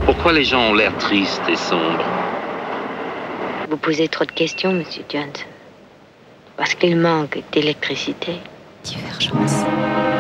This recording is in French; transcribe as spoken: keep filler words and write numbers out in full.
Pourquoi les gens ont l'air tristes et sombres? Vous posez trop de questions, monsieur Johnson. Parce qu'il manque d'électricité. Divergence.